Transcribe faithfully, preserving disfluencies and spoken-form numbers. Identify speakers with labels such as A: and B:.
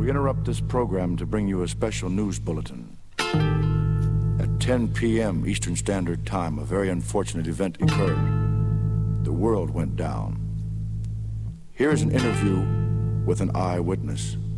A: We interrupt this program to bring you a special news bulletin. At ten p.m. Eastern Standard Time, a very unfortunate event occurred. The world went down. Here is an interview with an eyewitness.